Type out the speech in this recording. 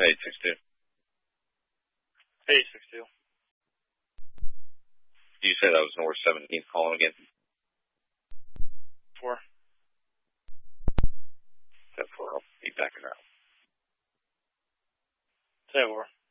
862. 862. You said that was North 17th calling again? 4. That's 4. I'll be back around. Say 4.